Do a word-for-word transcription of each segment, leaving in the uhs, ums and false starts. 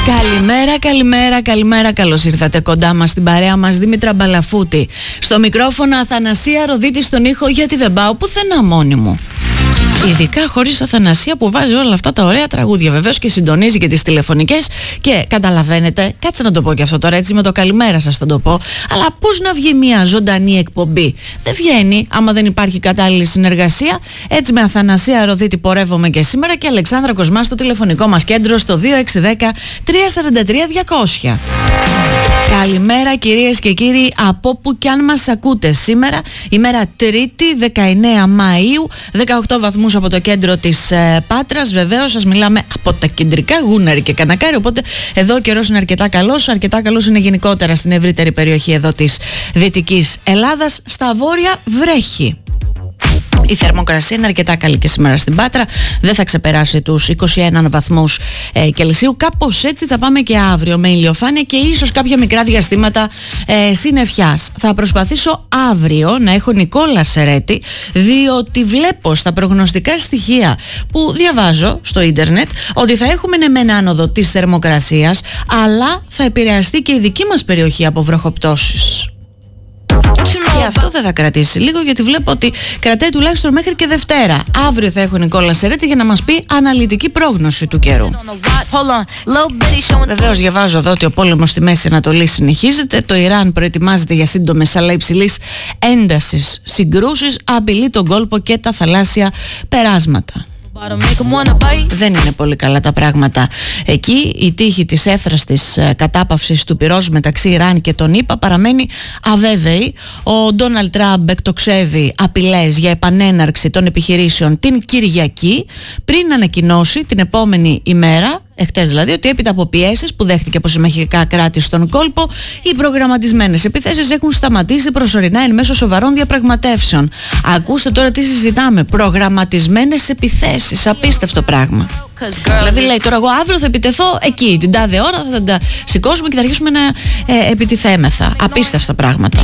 Καλημέρα, καλημέρα, καλημέρα. Καλώς ήρθατε κοντά μας στην παρέα μας Δήμητρα Μπαλαφούτη. Στο μικρόφωνο Αθανασία Ροδίτη, στον ήχο, γιατί δεν πάω πουθενά μόνη μου. Ειδικά χωρίς Αθανασία που βάζει όλα αυτά τα ωραία τραγούδια, βεβαίως, και συντονίζει και τις τηλεφωνικές. Και καταλαβαίνετε, κάτσε να το πω και αυτό τώρα, έτσι με το καλημέρα σας θα το πω. Αλλά πώς να βγει μια ζωντανή εκπομπή? Δεν βγαίνει άμα δεν υπάρχει κατάλληλη συνεργασία. Έτσι με Αθανασία Ροδίτη πορεύομαι και σήμερα, και Αλεξάνδρα Κοσμά στο τηλεφωνικό μας κέντρο στο δύο έξι ένα μηδέν τρία τέσσερα τρία διακόσια. Καλημέρα κυρίες και κύριοι, από που κι αν μας ακούτε. Σήμερα ημέρα Τρίτη δεκαεννέα Μαΐου, δεκαοκτώ βαθμούς από το κέντρο της ε, Πάτρας. Βεβαίως σας μιλάμε από τα κεντρικά, Γούναρη και Κανακάρη, οπότε εδώ ο καιρός είναι αρκετά καλός. Αρκετά καλός είναι γενικότερα στην ευρύτερη περιοχή εδώ της Δυτικής Ελλάδας. Στα βόρεια βρέχει. Η θερμοκρασία είναι αρκετά καλή και σήμερα στην Πάτρα. Δεν θα ξεπεράσει τους είκοσι ένα βαθμούς ε, Κελσίου. Κάπως έτσι θα πάμε και αύριο, με ηλιοφάνεια και ίσως κάποια μικρά διαστήματα ε, συννεφιάς. Θα προσπαθήσω αύριο να έχω Νικόλα Σερέτη, διότι βλέπω στα προγνωστικά στοιχεία που διαβάζω στο ίντερνετ ότι θα έχουμε ναι μεν άνοδο της θερμοκρασίας, αλλά θα επηρεαστεί και η δική μας περιοχή από βροχοπτώσεις. Και αυτό δεν θα κρατήσει λίγο, γιατί βλέπω ότι κρατάει τουλάχιστον μέχρι και Δευτέρα. Αύριο θα έχω Νικόλα Σερέτη για να μας πει αναλυτική πρόγνωση του καιρού. Βεβαίως διαβάζω εδώ ότι ο πόλεμος στη Μέση Ανατολή συνεχίζεται. Το Ιράν προετοιμάζεται για σύντομες αλλά υψηλής έντασης συγκρούσεις. Απειλεί τον κόλπο και τα θαλάσσια περάσματα. Δεν είναι πολύ καλά τα πράγματα εκεί. Η τύχη της εύθραστης κατάπαυσης του πυρός μεταξύ Ιράν και των ΗΠΑ παραμένει αβέβαιη. Ο Ντόναλντ Τραμπ εκτοξεύει απειλές για επανέναρξη των επιχειρήσεων την Κυριακή, πριν ανακοινώσει την επόμενη ημέρα, εχθές δηλαδή, ότι έπειτα από πιέσεις που δέχτηκε από συμμαχικά κράτη στον κόλπο, οι προγραμματισμένες επιθέσεις έχουν σταματήσει προσωρινά εν μέσω σοβαρών διαπραγματεύσεων. Ακούστε τώρα τι συζητάμε. Προγραμματισμένες επιθέσεις. Απίστευτο πράγμα. Δηλαδή λέει τώρα, εγώ αύριο θα επιτεθώ εκεί, την τάδε ώρα θα τα σηκώσουμε και θα αρχίσουμε να ε, επιτιθέμεθα. Απίστευτα πράγματα.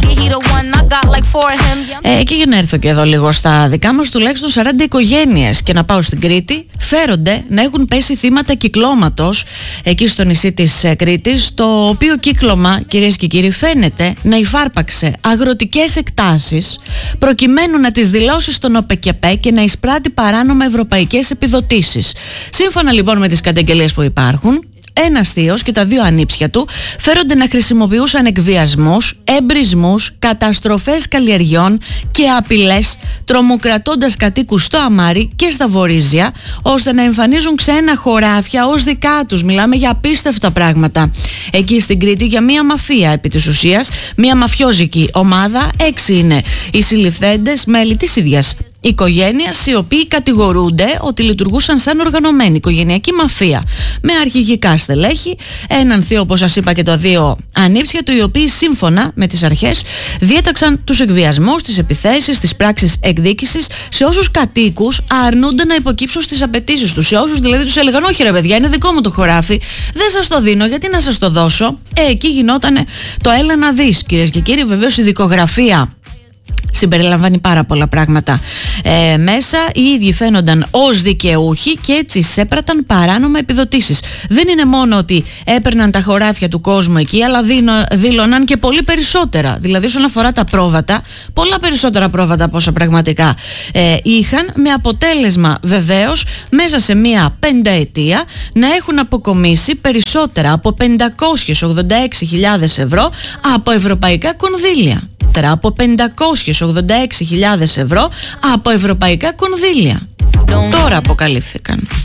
Ε, και για να έρθω και εδώ λίγο στα δικά μας, τουλάχιστον σαράντα οικογένειες, και να πάω στην Κρήτη, φέρονται να έχουν πέσει θύματα κυκλώματος εκεί στο νησί της ε, Κρήτης, το οποίο κύκλωμα, κυρίες και κύριοι, φαίνεται να υφάρπαξε αγροτικές εκτάσεις προκειμένου να τις δηλώσει στον ΟΠΕΚΕΠΕ και να εισπράττει παράνομα ευρωπαϊκές επιδοτήσεις. Σύμφωνα λοιπόν με τις καταγγελίες που υπάρχουν, ένας θείος και τα δύο ανήψια του φέρονται να χρησιμοποιούσαν εκβιασμούς, εμπρισμούς, καταστροφές καλλιεργιών και απειλές, τρομοκρατώντας κατοίκους στο Αμάρι και στα Βορίζια, ώστε να εμφανίζουν ξένα χωράφια ως δικά τους. Μιλάμε για απίστευτα πράγματα εκεί στην Κρήτη, για μια μαφία επί της ουσίας, μια μαφιόζικη ομάδα. Έξι είναι οι συλληφθέντες μέλη της ίδιας οικογένειας, οι οποίοι κατηγορούνται ότι λειτουργούσαν σαν οργανωμένη οικογενειακή μαφία, με αρχηγικά στελέχη, έναν θείο, όπως σας είπα, και τα δύο ανήψια του, οι οποίοι σύμφωνα με τις αρχές διέταξαν τους εκβιασμούς, τις επιθέσεις, τις πράξεις εκδίκησης σε όσους κατοίκους αρνούνται να υποκύψουν στις απαιτήσεις τους. Σε όσους δηλαδή τους έλεγαν, όχι ρε παιδιά, είναι δικό μου το χωράφι, δεν σας το δίνω, γιατί να σας το δώσω. Ε, εκεί γινότανε το έλα να δεις, κυρίες και κύριοι. Βεβαίως η δικογραφία συμπεριλαμβάνει πάρα πολλά πράγματα ε, μέσα. Οι ίδιοι φαίνονταν ως δικαιούχοι και έτσι σέπραταν παράνομα επιδοτήσεις. Δεν είναι μόνο ότι έπαιρναν τα χωράφια του κόσμου εκεί, αλλά δήλωναν και πολύ περισσότερα. Δηλαδή, όσον αφορά τα πρόβατα, πολλά περισσότερα πρόβατα από όσα πραγματικά ε, είχαν, με αποτέλεσμα βεβαίως μέσα σε μία πενταετία να έχουν αποκομίσει περισσότερα από πεντακόσιες ογδόντα έξι χιλιάδες ευρώ από ευρωπαϊκά κονδύλια. Από πεντακόσιες ογδόντα έξι χιλιάδες ευρώ από ευρωπαϊκά κονδύλια. Τώρα αποκαλύφθηκαν.